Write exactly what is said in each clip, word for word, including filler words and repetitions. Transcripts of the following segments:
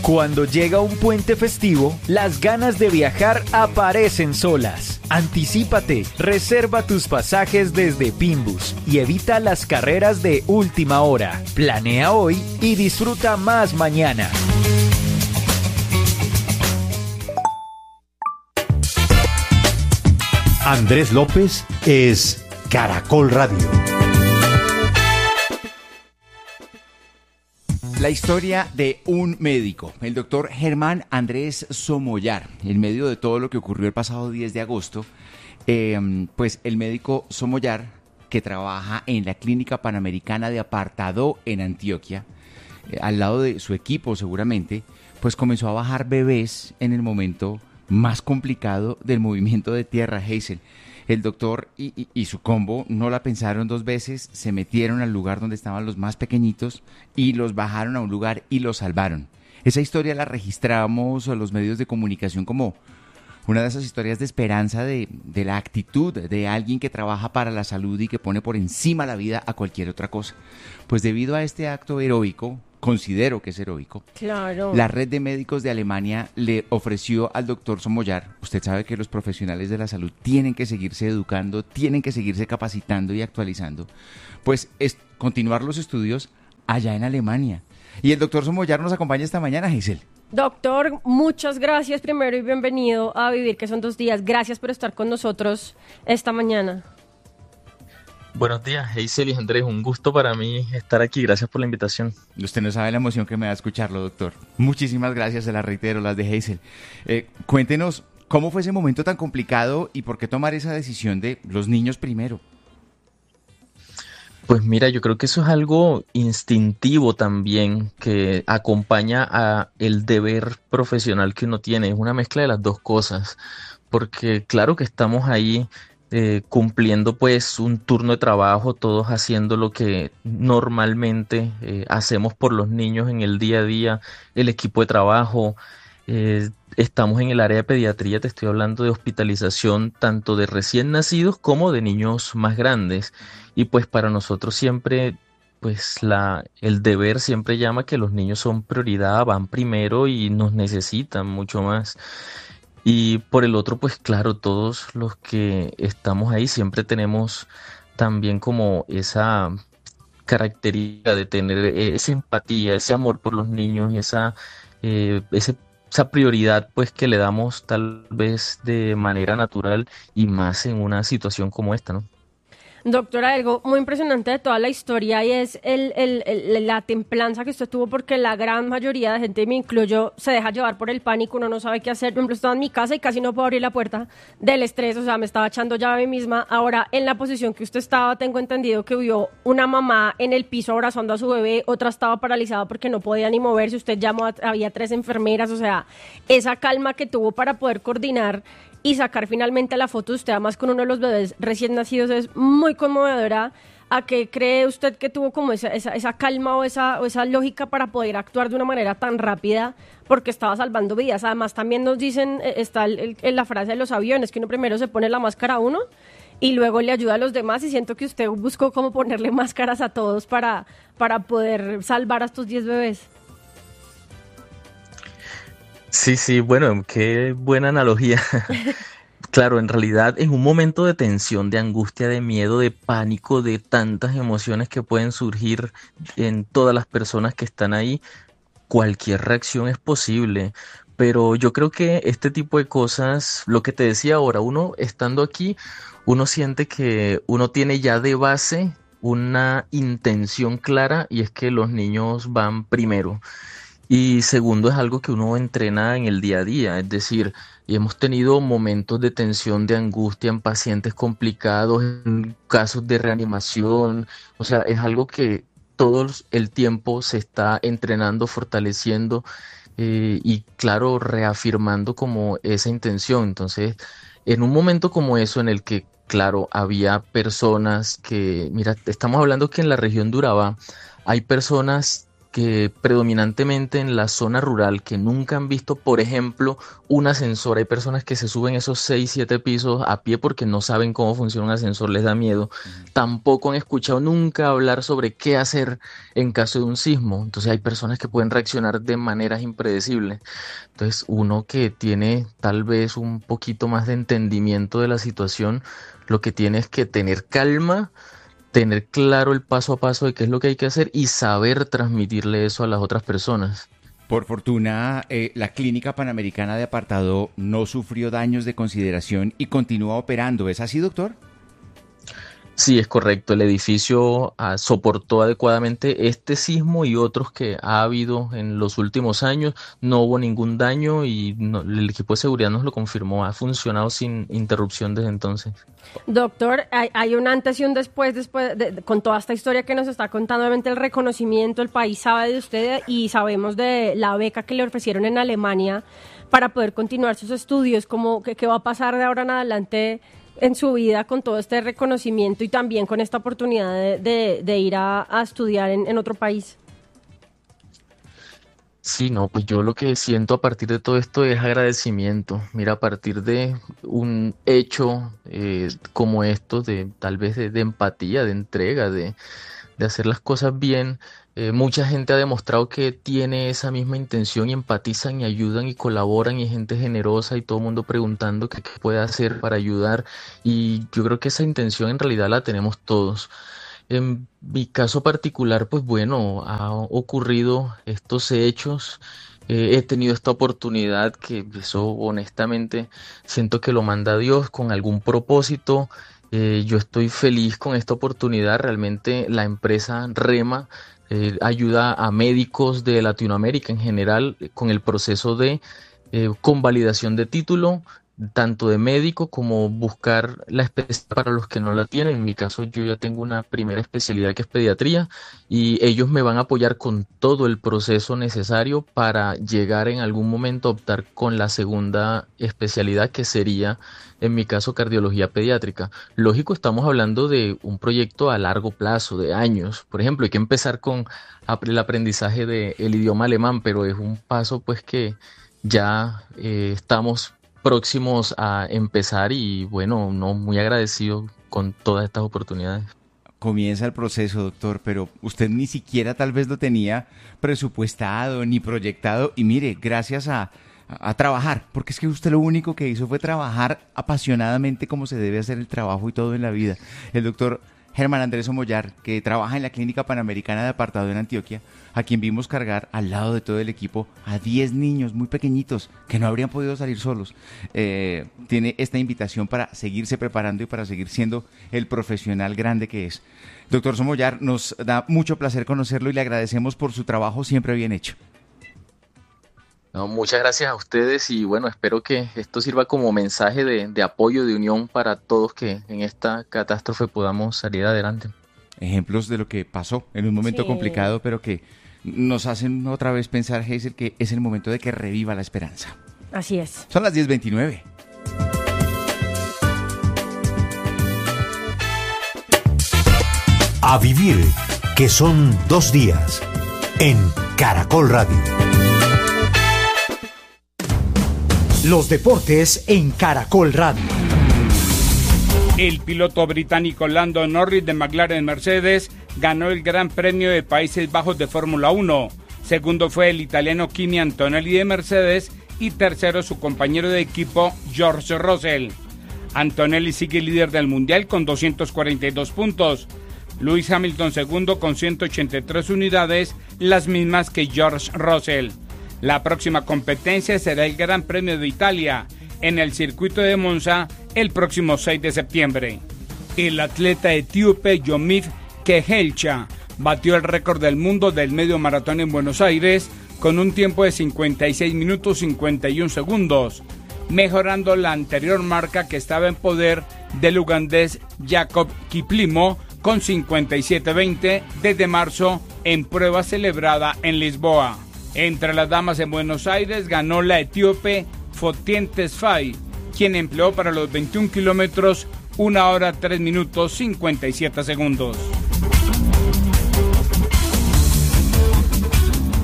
Cuando llega un puente festivo, las ganas de viajar aparecen solas. Anticípate, reserva tus pasajes desde Pinbus y evita las carreras de última hora. Planea hoy y disfruta más mañana. Andrés López es Caracol Radio. La historia de un médico, el doctor Germán Andrés Somollar. En medio de todo lo que ocurrió el pasado diez de agosto, eh, pues el médico Somollar, que trabaja en la Clínica Panamericana de Apartadó en Antioquia, eh, al lado de su equipo seguramente, pues comenzó a bajar bebés en el momento más complicado del movimiento de tierra, Hazel. El doctor y, y, y su combo no la pensaron dos veces, se metieron al lugar donde estaban los más pequeñitos y los bajaron a un lugar y los salvaron. Esa historia la registramos en los medios de comunicación como una de esas historias de esperanza, de, de la actitud de alguien que trabaja para la salud y que pone por encima la vida a cualquier otra cosa. Pues debido a este acto heroico, considero que es heroico, claro, la Red de Médicos de Alemania le ofreció al doctor Somollar, usted sabe que los profesionales de la salud tienen que seguirse educando, tienen que seguirse capacitando y actualizando, pues es continuar los estudios allá en Alemania. Y el doctor Somollar nos acompaña esta mañana, Giselle. Doctor, muchas gracias primero y bienvenido a Vivir, que son dos días. Gracias por estar con nosotros esta mañana. Buenos días, Hazel y Andrés, un gusto para mí estar aquí, gracias por la invitación. Usted no sabe la emoción que me da escucharlo, doctor. Muchísimas gracias, se las reitero, las de Hazel. Eh, cuéntenos, ¿cómo fue ese momento tan complicado y por qué tomar esa decisión de los niños primero? Pues mira, yo creo que eso es algo instintivo también, que acompaña a el deber profesional que uno tiene, es una mezcla de las dos cosas, porque claro que estamos ahí Eh, cumpliendo pues un turno de trabajo, todos haciendo lo que normalmente eh, hacemos por los niños en el día a día, el equipo de trabajo, eh, estamos en el área de pediatría, te estoy hablando de hospitalización tanto de recién nacidos como de niños más grandes, y pues para nosotros siempre pues la, el deber siempre llama que los niños son prioridad, van primero y nos necesitan mucho más. Y por el otro, pues claro, todos los que estamos ahí siempre tenemos también como esa característica de tener esa empatía, ese amor por los niños y esa, eh, ese, esa prioridad pues que le damos tal vez de manera natural y más en una situación como esta, ¿no? Doctora, algo muy impresionante de toda la historia y es el, el, el, la templanza que usted tuvo, porque la gran mayoría de gente, me incluyo, se deja llevar por el pánico, uno no sabe qué hacer. Por ejemplo, estaba en mi casa y casi no puedo abrir la puerta del estrés, o sea, me estaba echando llave a mí misma. Ahora, en la posición que usted estaba, tengo entendido que vio una mamá en el piso abrazando a su bebé, otra estaba paralizada porque no podía ni moverse, usted llamó, a, había tres enfermeras, o sea, esa calma que tuvo para poder coordinar y sacar finalmente la foto de usted, además con uno de los bebés recién nacidos, es muy conmovedora. ¿A qué cree usted que tuvo como esa, esa, esa calma o esa, o esa lógica para poder actuar de una manera tan rápida? Porque estaba salvando vidas. Además, también nos dicen, está el, el, la frase de los aviones, que uno primero se pone la máscara a uno y luego le ayuda a los demás, y siento que usted buscó cómo ponerle máscaras a todos para, para poder salvar a estos diez bebés. Sí, sí, bueno, qué buena analogía. Claro, en realidad en un momento de tensión, de angustia, de miedo, de pánico, de tantas emociones que pueden surgir en todas las personas que están ahí, cualquier reacción es posible. Pero yo creo que este tipo de cosas, lo que te decía ahora, uno estando aquí, uno siente que uno tiene ya de base una intención clara, y es que los niños van primero. Y segundo, es algo que uno entrena en el día a día, es decir, hemos tenido momentos de tensión, de angustia en pacientes complicados, en casos de reanimación, o sea, es algo que todo el tiempo se está entrenando, fortaleciendo eh, y claro, reafirmando como esa intención. Entonces, en un momento como eso en el que, claro, había personas que, mira, estamos hablando que en la región de Urabá hay personas que predominantemente en la zona rural, que nunca han visto, por ejemplo, un ascensor. Hay personas que se suben esos seis, siete pisos a pie porque no saben cómo funciona un ascensor, les da miedo. Uh-huh. Tampoco han escuchado nunca hablar sobre qué hacer en caso de un sismo. Entonces hay personas que pueden reaccionar de maneras impredecibles. Entonces uno que tiene tal vez un poquito más de entendimiento de la situación, lo que tiene es que tener calma, tener claro el paso a paso de qué es lo que hay que hacer y saber transmitirle eso a las otras personas. Por fortuna, eh, la Clínica Panamericana de Apartado no sufrió daños de consideración y continúa operando. ¿Es así, doctor? Sí, es correcto. El edificio uh, soportó adecuadamente este sismo y otros que ha habido en los últimos años. No hubo ningún daño y no, el equipo de seguridad nos lo confirmó. Ha funcionado sin interrupción desde entonces. Doctor, hay, hay un antes y un después, después de, de, con toda esta historia que nos está contando. Obviamente el reconocimiento, el país sabe de usted y sabemos de la beca que le ofrecieron en Alemania para poder continuar sus estudios. ¿Cómo, qué, qué va a pasar de ahora en adelante en su vida con todo este reconocimiento y también con esta oportunidad de, de, de ir a, a estudiar en, en otro país? Sí, no, pues yo lo que siento a partir de todo esto es agradecimiento. Mira, a partir de un hecho eh, como esto, de tal vez de, de empatía, de entrega, de, de hacer las cosas bien, eh, mucha gente ha demostrado que tiene esa misma intención y empatizan y ayudan y colaboran y hay gente generosa y todo el mundo preguntando qué, qué puede hacer para ayudar y yo creo que esa intención en realidad la tenemos todos. En mi caso particular, pues bueno, ha ocurrido estos hechos, eh, he tenido esta oportunidad que eso honestamente siento que lo manda Dios con algún propósito. Eh, yo estoy feliz con esta oportunidad, realmente la empresa Rema eh, ayuda a médicos de Latinoamérica en general eh, con el proceso de eh, convalidación de título, tanto de médico como buscar la especialidad para los que no la tienen. En mi caso yo ya tengo una primera especialidad que es pediatría y ellos me van a apoyar con todo el proceso necesario para llegar en algún momento a optar con la segunda especialidad que sería en mi caso cardiología pediátrica. Lógico, estamos hablando de un proyecto a largo plazo, de años. Por ejemplo, hay que empezar con el aprendizaje del idioma alemán, pero es un paso pues que ya eh, estamos próximos a empezar y bueno, no muy agradecido con todas estas oportunidades. Comienza el proceso, doctor, pero usted ni siquiera tal vez lo tenía presupuestado ni proyectado y mire, gracias a, a, a trabajar, porque es que usted lo único que hizo fue trabajar apasionadamente como se debe hacer el trabajo y todo en la vida. El doctor Germán Andrés Somollar, que trabaja en la Clínica Panamericana de Apartado en Antioquia, a quien vimos cargar al lado de todo el equipo a diez niños muy pequeñitos que no habrían podido salir solos. Eh, tiene esta invitación para seguirse preparando y para seguir siendo el profesional grande que es. Doctor Somollar, nos da mucho placer conocerlo y le agradecemos por su trabajo siempre bien hecho. No, muchas gracias a ustedes y bueno, espero que esto sirva como mensaje de, de apoyo, de unión para todos que en esta catástrofe podamos salir adelante. Ejemplos de lo que pasó en un momento sí. complicado, pero que nos hacen otra vez pensar, Hazel, que es el momento de que reviva la esperanza. Así es. Son las diez veintinueve. A vivir, que son dos días, en Caracol Radio. Los deportes en Caracol Radio. El piloto británico Lando Norris de McLaren Mercedes ganó el Gran Premio de Países Bajos de Fórmula uno. Segundo fue el italiano Kimi Antonelli de Mercedes y tercero su compañero de equipo George Russell. Antonelli sigue líder del mundial con doscientos cuarenta y dos puntos. Lewis Hamilton segundo con ciento ochenta y tres unidades, las mismas que George Russell. La próxima competencia será el Gran Premio de Italia en el circuito de Monza el próximo seis de septiembre. El atleta etíope Yomif Kehelcha batió el récord del mundo del medio maratón en Buenos Aires con un tiempo de cincuenta y seis minutos cincuenta y uno segundos, mejorando la anterior marca que estaba en poder del ugandés Jacob Kiplimo con cincuenta y siete veinte desde marzo en prueba celebrada en Lisboa. Entre las damas en Buenos Aires ganó la etíope Fotien Tesfaye, quien empleó para los veintiún kilómetros una hora tres minutos cincuenta y siete segundos.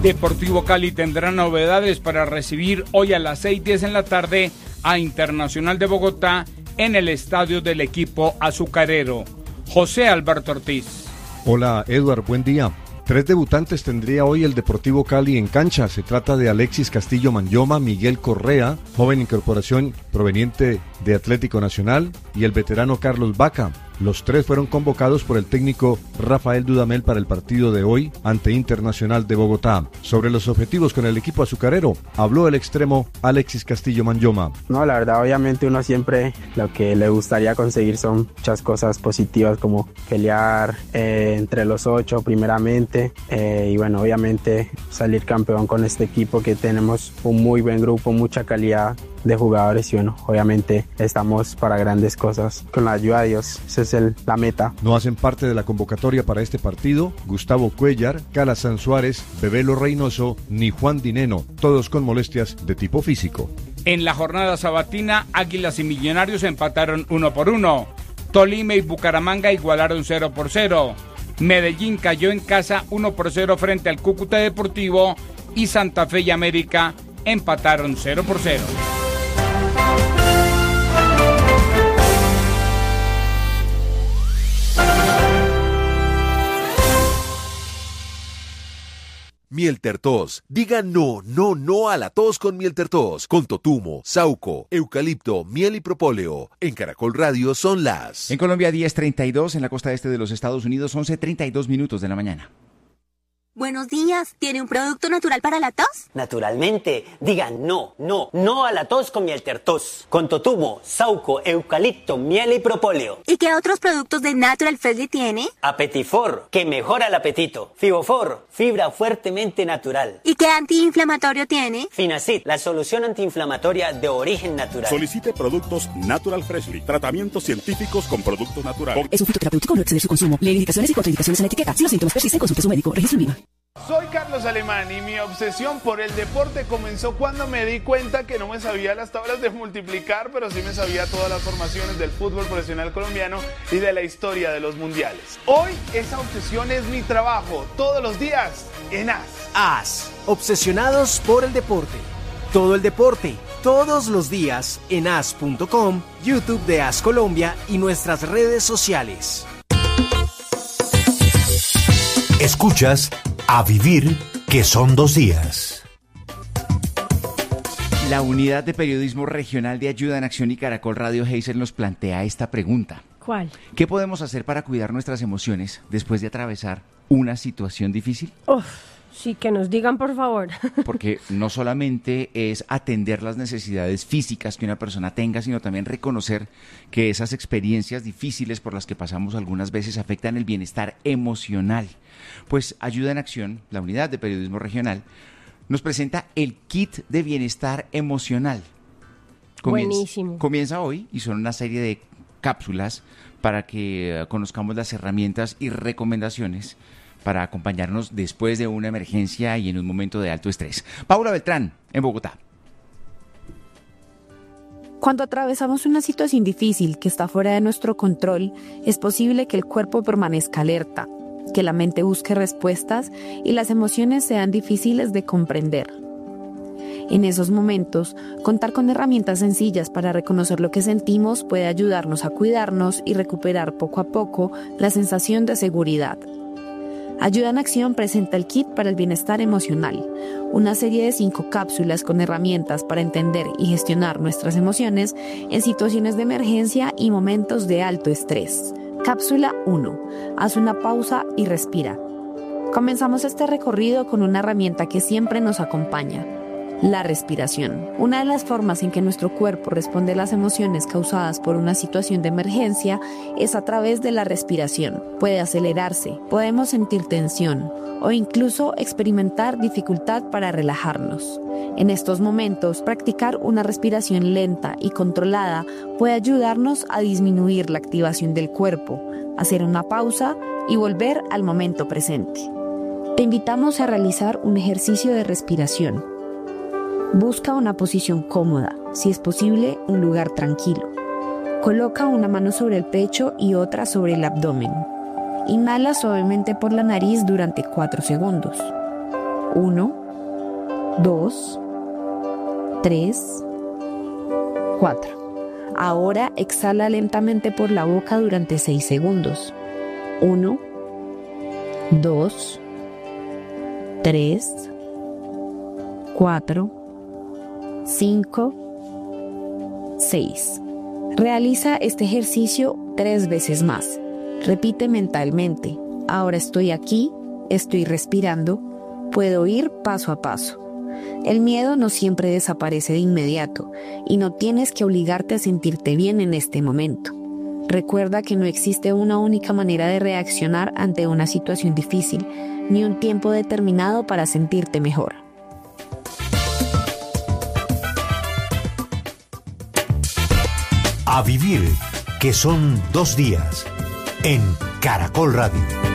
Deportivo Cali tendrá novedades para recibir hoy a las seis y diez en la tarde a Internacional de Bogotá en el estadio del equipo azucarero. José Alberto Ortiz. Hola, Edward, buen día. Tres debutantes tendría hoy el Deportivo Cali en cancha. Se trata de Alexis Castillo Manyoma, Miguel Correa, joven incorporación proveniente de Atlético Nacional, y el veterano Carlos Vaca. Los tres fueron convocados por el técnico Rafael Dudamel para el partido de hoy ante Internacional de Bogotá. Sobre los objetivos con el equipo azucarero, habló el extremo Alexis Castillo Manyoma. No, la verdad, obviamente uno siempre lo que le gustaría conseguir son muchas cosas positivas, como pelear eh, entre los ocho primeramente, eh, y bueno, obviamente salir campeón con este equipo, que tenemos un muy buen grupo, mucha calidad de jugadores, y bueno, obviamente estamos para grandes cosas. Con la ayuda de Dios, esa es el, la meta. No hacen parte de la convocatoria para este partido Gustavo Cuellar, Calazán Suárez, Bebelo Reynoso ni Juan Dineno, todos con molestias de tipo físico. En la jornada sabatina, Águilas y Millonarios empataron uno por uno. Tolima y Bucaramanga igualaron cero por cero. Medellín cayó en casa uno por cero frente al Cúcuta Deportivo, y Santa Fe y América empataron cero por cero. Mieltertos. Diga no, no, no a la tos con Mieltertos. Con totumo, sauco, eucalipto, miel y propóleo. En Caracol Radio son las... En Colombia diez treinta y dos, en la costa este de los Estados Unidos once treinta y dos minutos de la mañana. Buenos días, ¿tiene un producto natural para la tos? Naturalmente, digan no, no, no a la tos con Mieltertos. Con totumo, sauco, eucalipto, miel y propóleo. ¿Y qué otros productos de Natural Freshly tiene? Apetifor, que mejora el apetito. Fibofor, fibra fuertemente natural. ¿Y qué antiinflamatorio tiene? Finacid, la solución antiinflamatoria de origen natural. Solicite productos Natural Freshly, tratamientos científicos con productos naturales. Es un fitoterapéutico, no exceder su consumo. Lee indicaciones y contraindicaciones en la etiqueta. Si los síntomas persisten, consulte a su médico. Registro en IVA. Soy Carlos Alemán y mi obsesión por el deporte comenzó cuando me di cuenta que no me sabía las tablas de multiplicar, pero sí me sabía todas las formaciones del fútbol profesional colombiano y de la historia de los mundiales. Hoy esa obsesión es mi trabajo, todos los días en A S. A S, obsesionados por el deporte. Todo el deporte, todos los días en A S punto com, YouTube de A S Colombia y nuestras redes sociales. Escuchas A Vivir, que son dos días. La Unidad de Periodismo Regional de Ayuda en Acción y Caracol Radio Heiser nos plantea esta pregunta. ¿Cuál? ¿Qué podemos hacer para cuidar nuestras emociones después de atravesar una situación difícil? Uf, sí, que nos digan, por favor. Porque no solamente es atender las necesidades físicas que una persona tenga, sino también reconocer que esas experiencias difíciles por las que pasamos algunas veces afectan el bienestar emocional. Pues Ayuda en Acción, la Unidad de Periodismo Regional, nos presenta el kit de bienestar emocional. Comienza, Buenísimo. Comienza hoy y son una serie de cápsulas para que conozcamos las herramientas y recomendaciones para acompañarnos después de una emergencia y en un momento de alto estrés. Paula Beltrán, en Bogotá. Cuando atravesamos una situación difícil que está fuera de nuestro control, es posible que el cuerpo permanezca alerta, que la mente busque respuestas y las emociones sean difíciles de comprender. En esos momentos, contar con herramientas sencillas para reconocer lo que sentimos puede ayudarnos a cuidarnos y recuperar poco a poco la sensación de seguridad. Ayuda en Acción presenta el kit para el bienestar emocional, una serie de cinco cápsulas con herramientas para entender y gestionar nuestras emociones en situaciones de emergencia y momentos de alto estrés. Cápsula uno. Haz una pausa y respira. Comenzamos este recorrido con una herramienta que siempre nos acompaña: la respiración. Una de las formas en que nuestro cuerpo responde a las emociones causadas por una situación de emergencia es a través de la respiración. Puede acelerarse, podemos sentir tensión o incluso experimentar dificultad para relajarnos. En estos momentos, practicar una respiración lenta y controlada puede ayudarnos a disminuir la activación del cuerpo, hacer una pausa y volver al momento presente. Te invitamos a realizar un ejercicio de respiración. Busca una posición cómoda, si es posible, un lugar tranquilo. Coloca una mano sobre el pecho y otra sobre el abdomen. Inhala suavemente por la nariz durante cuatro segundos. Uno, dos, tres, cuatro. Ahora exhala lentamente por la boca durante seis segundos. Uno, dos, tres, cuatro, cinco, seis. Realiza este ejercicio tres veces más. Repite mentalmente: ahora estoy aquí, estoy respirando, puedo ir paso a paso. El miedo no siempre desaparece de inmediato y no tienes que obligarte a sentirte bien en este momento. Recuerda que no existe una única manera de reaccionar ante una situación difícil, ni un tiempo determinado para sentirte mejor. A vivir, que son dos días, en Caracol Radio.